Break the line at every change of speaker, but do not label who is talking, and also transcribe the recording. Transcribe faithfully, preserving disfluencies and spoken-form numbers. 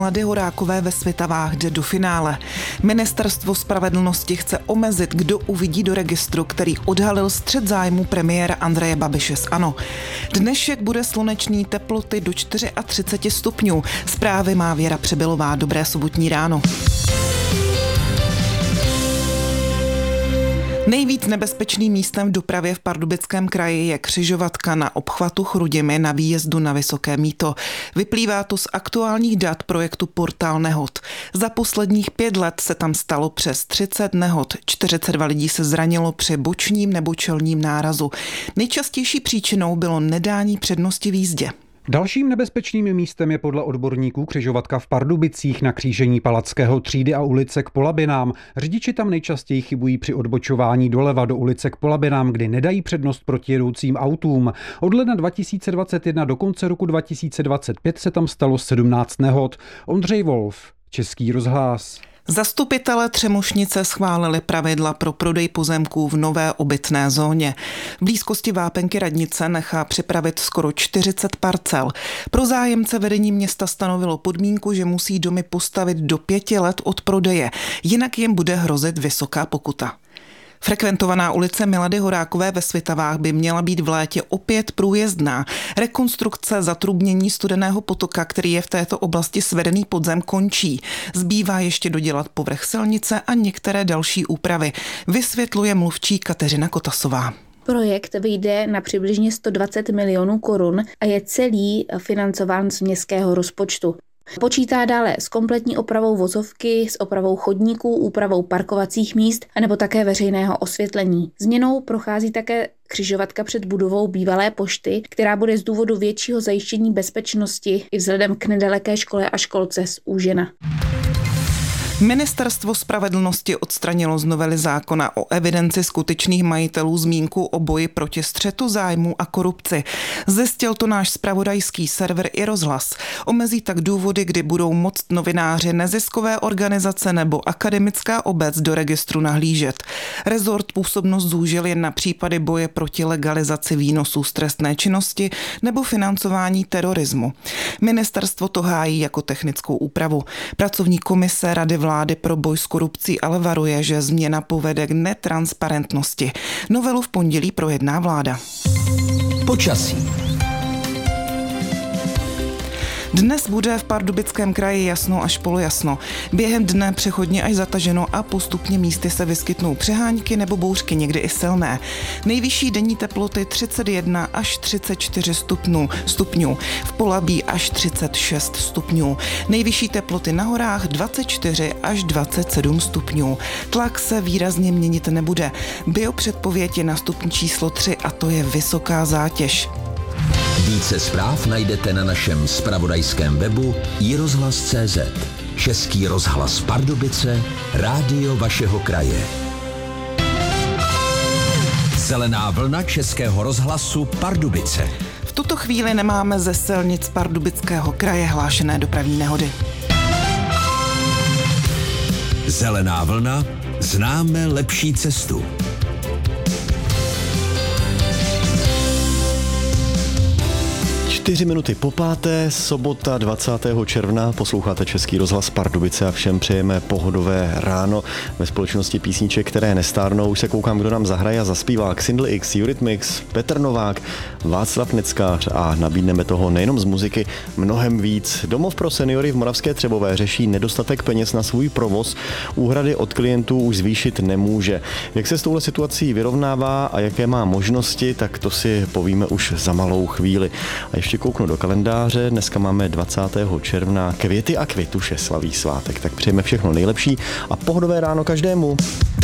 Milady Horákové ve Svitavách jde do finále. Ministerstvo spravedlnosti chce omezit, kdo uvidí do registru, který odhalil střet zájmu premiéra Andreje Babiše z ANO. Dnešek bude slunečný, teploty do třicet čtyři stupňů. Zprávy má Věra Přebylová. Dobré sobotní ráno. Nejvíc nebezpečným místem v dopravě v Pardubickém kraji je křižovatka na obchvatu Chrudimi na výjezdu na Vysoké Mýto. Vyplývá to z aktuálních dat projektu Portál nehod. Za posledních pět let se tam stalo přes třicet nehod. čtyřicet dva lidí se zranilo při bočním nebo čelním nárazu. Nejčastější příčinou bylo nedání přednosti v jízdě.
Dalším nebezpečným místem je podle odborníků křižovatka v Pardubicích na křížení Palackého třídy a ulice k Polabinám. Řidiči tam nejčastěji chybují při odbočování doleva do ulice k Polabinám, kdy nedají přednost protijedoucím autům. Od ledna dva tisíce dvacet jedna do konce roku dva tisíce dvacet pět se tam stalo sedmnáct nehod. Ondřej Wolf, Český rozhlas.
Zastupitelé Třemošnice schválili pravidla pro prodej pozemků v nové obytné zóně. V blízkosti Vápenky radnice nechá připravit skoro čtyřicet parcel. Pro zájemce vedení města stanovilo podmínku, že musí domy postavit do pěti let od prodeje, jinak jim bude hrozit vysoká pokuta. Frekventovaná ulice Milady Horákové ve Svitavách by měla být v létě opět průjezdná. Rekonstrukce zatrubnění Studeného potoka, který je v této oblasti svedený pod zem, končí. Zbývá ještě dodělat povrch silnice a některé další úpravy, vysvětluje mluvčí Kateřina Kotasová.
Projekt vyjde na přibližně sto dvacet milionů korun a je celý financován z městského rozpočtu. Počítá dále s kompletní opravou vozovky, s opravou chodníků, úpravou parkovacích míst anebo také veřejného osvětlení. Změnou prochází také křižovatka před budovou bývalé pošty, která bude z důvodu většího zajištění bezpečnosti i vzhledem k nedaleké škole a školce zúžena.
Ministerstvo spravedlnosti odstranilo z novely zákona o evidenci skutečných majitelů zmínku o boji proti střetu zájmů a korupci. Zjistil to náš zpravodajský server i rozhlas. Omezí tak důvody, kdy budou moct novináři, neziskové organizace nebo akademická obec do registru nahlížet. Rezort působnost zúžil jen na případy boje proti legalizaci výnosů z trestné činnosti nebo financování terorismu. Ministerstvo to hájí jako technickou úpravu. Pracovní komise Rady vlády vlády pro boj s korupcí ale varuje, že změna povede k netransparentnosti. Novelu v pondělí projedná vláda.
Počasí.
Dnes bude v Pardubickém kraji jasno až polojasno. Během dne přechodně až zataženo a postupně místy se vyskytnou přehánky nebo bouřky, někdy i silné. Nejvyšší denní teploty třicet jedna až třicet čtyři stupňů, stupňů. V Polabí až třicet šest stupňů. Nejvyšší teploty na horách dvacet čtyři až dvacet sedm stupňů. Tlak se výrazně měnit nebude. Biopředpověď je na stupni číslo tři a to je vysoká zátěž.
Více zpráv najdete na našem zpravodajském webu i rozhlas tečka cé zet. Český rozhlas Pardubice, rádio vašeho kraje. Zelená vlna Českého rozhlasu Pardubice.
V tuto chvíli nemáme ze silnic Pardubického kraje hlášené dopravní nehody.
Zelená vlna, známe lepší cestu.
Čtyři minuty po páté, sobota dvacátého června, posloucháte Český rozhlas Pardubice a všem přejeme pohodové ráno ve společnosti písniček, které nestárnou. Už se koukám, kdo nám zahraje a zaspívá Xindl X, Eurythmics, Petr Novák, Václav Neckář a nabídneme toho nejenom z muziky, mnohem víc. Domov pro seniory v Moravské Třebové řeší nedostatek peněz na svůj provoz, úhrady od klientů už zvýšit nemůže. Jak se s touhle situací vyrovnává a jaké má možnosti, tak to si povíme už za malou chvíli. A ještě kouknu do kalendáře, dneska máme dvacátého června, Květy a Květuše slaví svátek, tak přejeme všechno nejlepší a pohodové ráno každému.